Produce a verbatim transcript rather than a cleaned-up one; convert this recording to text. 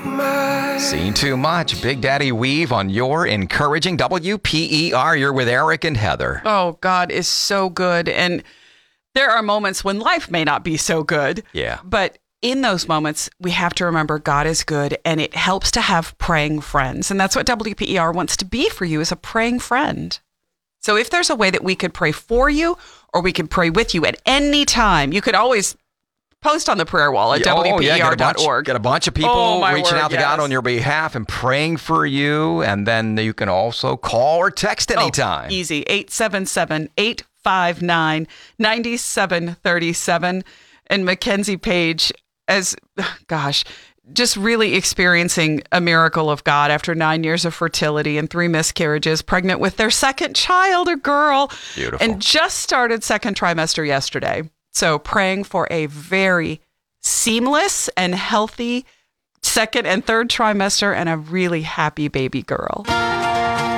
Seen too much. Big Daddy Weave on your encouraging W P E R. You're with Eric and Heather. Oh, God is so good. And there are moments when life may not be so good. Yeah. But in those moments, we have to remember God is good, and it helps to have praying friends. And that's what W P E R wants to be for you, is a praying friend. So if there's a way that we could pray for you, or we could pray with you at any time, you could always post on the prayer wall at Oh, W P E R dot org. Yeah, get, a bunch, get a bunch of people Oh, my reaching word, out to yes. God on your behalf and praying for you. And then you can also call or text anytime. Oh, easy. eight seven seven, eight five nine, nine seven three seven. And Mackenzie Page, as, gosh, just really experiencing a miracle of God after nine years of fertility and three miscarriages, pregnant with their second child, a girl. Beautiful. And just started second trimester yesterday. So praying for a very seamless and healthy second and third trimester and a really happy baby girl.